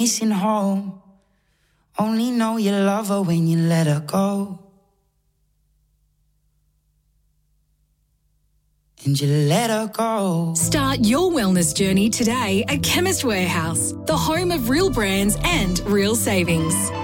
missing home. Only know you love her when you let her go. And you let her go. Start your wellness journey today at Chemist Warehouse, the home of real brands and real savings.